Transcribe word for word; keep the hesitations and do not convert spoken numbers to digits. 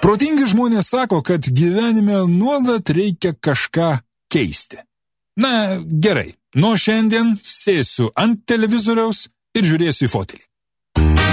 Protingi žmonės sako, kad gyvenime nuolat reikia kažką keisti. Na, gerai, nuo šiandien sėsiu ant televizoriaus ir žiūrėsiu į fotelį.